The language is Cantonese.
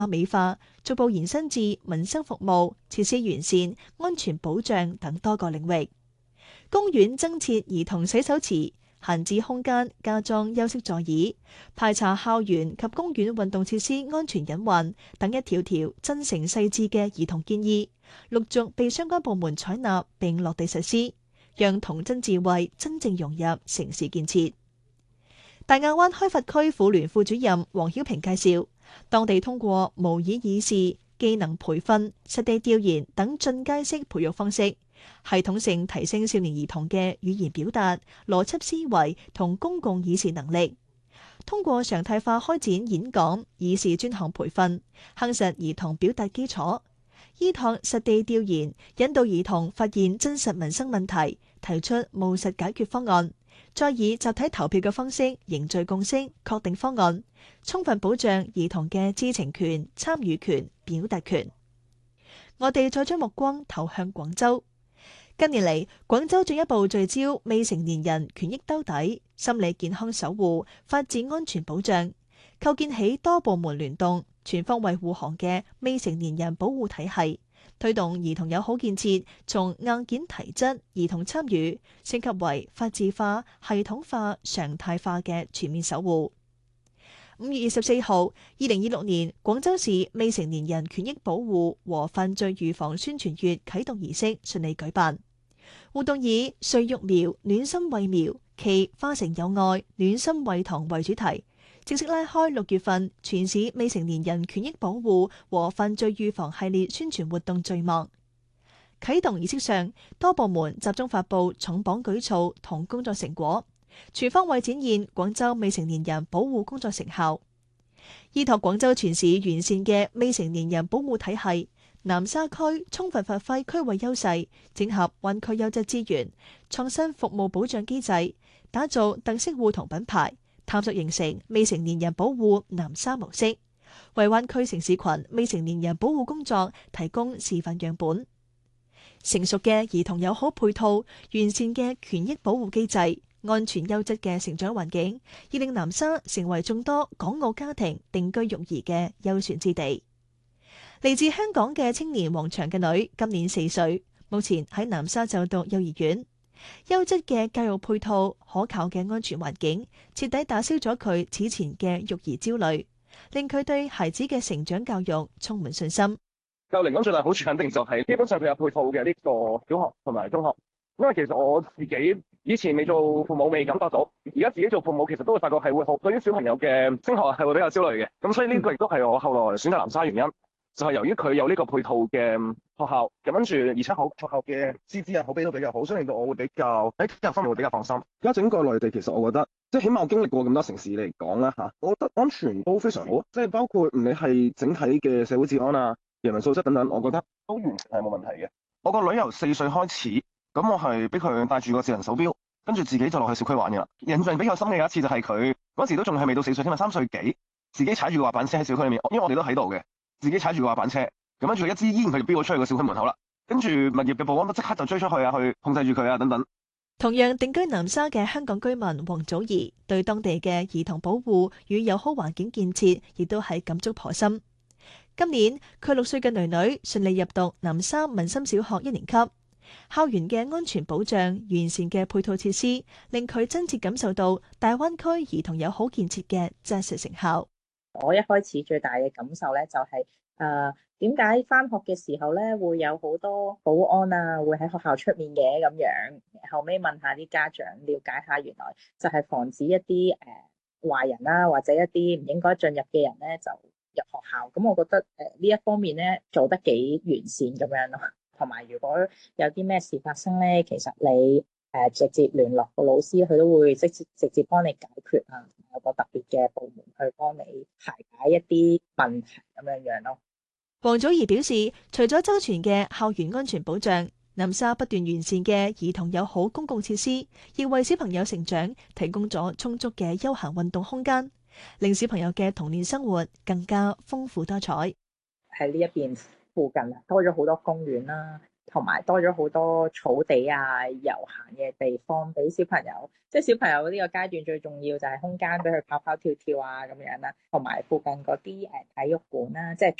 美化，逐步延伸至民生服務、設施完善、安全保障等多個領域。公園增設兒童洗手池，閒置空間加裝休息座椅，排查校園及公園運動設施安全隱患等一條條真誠細緻嘅兒童建議，陸續被相關部門採納並落地實施，讓童真智慧真正融入城市建設。大亞灣開發區婦聯副主任黃曉平介紹，當地通過模擬議事、技能培訓、實地調研等進階式培育方式，系統性提升少年兒童嘅語言表達、邏輯思維同公共議事能力。通過常態化開展演講、議事專項培訓，夯實兒童表達基礎。依託實地調研，引導兒童發現真實民生問題，提出務實解決方案。再以集體投票嘅方式凝聚共識，確定方案，充分保障兒童嘅知情權、參與權、表達權。我哋再將目光投向廣州。近年嚟，廣州進一步聚焦未成年人權益兜底、心理健康守護、法治安全保障，構建起多部門聯動、全方位護航嘅未成年人保護體系。推動兒童友好建設，從硬件提質、兒童參與升級為法治化、系統化、常態化嘅全面守護。5月24號，2026年廣州市未成年人權益保護和犯罪預防宣傳月啟動儀式順利舉辦。活動以歲育苗、暖心為苗，暨花城有愛、暖心為堂為主題，正式拉開6月份全市未成年人權益保護和犯罪預防系列宣傳活動序幕。啟動儀式上，多部門集中發布重磅舉措同工作成果，全方位展現廣州未成年人保護工作成效。依託廣州全市完善嘅未成年人保護體系，南沙區充分發揮區域優勢，整合灣區優質資源，創新服務保障機制，打造特色互同品牌，探索形成未成年人保護南沙模式，為灣區城市群未成年人保護工作提供示範樣本。成熟嘅兒童友好配套、完善嘅權益保護機制、安全優質嘅成長環境，已令南沙成為眾多港澳家庭定居育兒嘅優選之地。嚟自香港嘅青年王祥嘅女今年4歲，目前喺南沙就讀幼兒園。優質嘅教育配套、可靠嘅安全環境，徹底打消咗佢此前嘅育兒焦慮，令佢對孩子嘅成長教育充滿信心。 就嚟講最大好處肯定就係基本上佢有配套嘅呢個小學同埋中學，因為其實我自己以前未做父母未感覺到，而家自己做父母其實都會發覺係會好對於小朋友嘅升學係會比較焦慮嘅，咁所以呢個亦都係我後來選擇南沙原因。就係由於佢有呢個配套嘅學校，咁跟住而且學校嘅師資啊、口碑都比較好，所以令到我會比較喺教育方面會比較放心。而家整個內地其實我覺得，即係起碼我經歷過咁多城市嚟講啦嚇，我覺得安全都非常好，即係包括唔理係整體嘅社會治安啊、人民素質等等，我覺得都完全係冇問題嘅。我個女由4歲開始，咁我係俾佢帶住個智能手錶，跟住自己就落去小區玩嘅啦。印象比較深嘅有一次就係佢嗰時都仲係未到4歲添啊，3歲幾，自己踩住個滑板車喺小區裏面，因為我哋都喺度嘅。自己踩住個滑板車，咁跟住一支煙佢就飆咗出去個小區門口啦。跟住物業嘅保安都即刻就追出去啊，去控制住佢啊等等。 同樣定居南沙嘅香港居民黃祖兒對當地嘅兒童保護與友好環境建設亦都係感觸頗深。今年佢6歲嘅女女順利入讀南沙民心小學1年級，校園嘅安全保障、完善嘅配套設施，令佢真切感受到大灣區兒童友好建設嘅紮實成效。 我一開始最大嘅感受咧就係點解返學嘅時候咧會有好多保安啊會喺學校出面嘅咁樣，後尾問下啲家長了解下，原來就係防止一啲壞人啦，或者一啲唔應該進入嘅人咧就入學校。咁我覺得呢一方面咧做得幾完善咁樣咯。同埋如果有啲咩事發生咧，其實你直接聯絡個老師，佢都會直接幫你解決啊，有個特別嘅部門去幫你排解一啲問題咁樣咯。 黃祖兒表示，除咗周全嘅校園安全保障，南沙不斷完善嘅兒童友好公共設施，亦為小朋友成長提供咗充足嘅休閒運動空間，令小朋友嘅童年生活更加豐富多彩。 喺呢一邊附近多咗好多公園啦， 同埋多咗好多草地啊、遊閒嘅地方俾小朋友。即係小朋友呢個階段最重要就係空間俾佢跑跑跳跳啊咁樣啦，同埋附近嗰啲體育館啦，即係